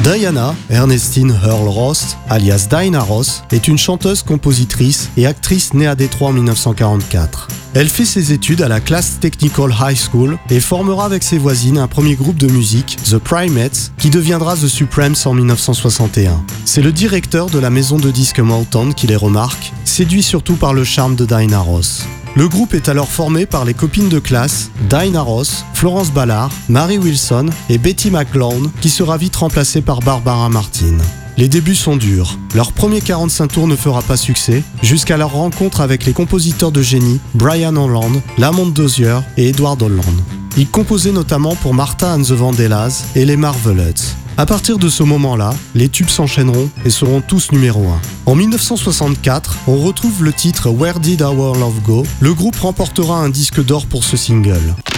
Diana Ernestine Earl Ross, alias Dinah Ross, est une chanteuse, compositrice et actrice née à Détroit en 1944. Elle fait ses études à la Class Technical High School et formera avec ses voisines un premier groupe de musique, The Primates, qui deviendra The Supremes en 1961. C'est le directeur de la maison de disques Motown qui les remarque, séduit surtout par le charme de Dinah Ross. Le groupe est alors formé par les copines de classe Dinah Ross, Florence Ballard, Mary Wilson et Betty McLaughlin, qui sera vite remplacée par Barbara Martin. Les débuts sont durs. Leur premier 45 tours ne fera pas succès, jusqu'à leur rencontre avec les compositeurs de génie Brian Holland, Lamont Dozier et Edward Holland. Ils composaient notamment pour Martha and the Vandellas et les Marvelettes. À partir de ce moment-là, les tubes s'enchaîneront et seront tous numéro 1. En 1964, on retrouve le titre Where Did Our Love Go. Le groupe remportera un disque d'or pour ce single.